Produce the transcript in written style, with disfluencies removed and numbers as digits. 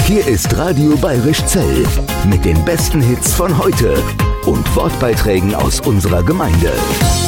Hier ist Radio Bayerisch Zell mit den besten Hits von heute und Wortbeiträgen aus unserer Gemeinde.